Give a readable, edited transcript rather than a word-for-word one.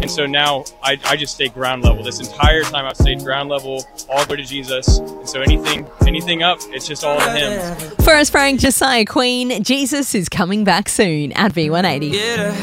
And so now I just stay ground level. This entire time I've stayed ground level, all go to Jesus. And so anything up, it's just all to Him. For us, Frank, Josiah Queen, Jesus is coming back soon at V180.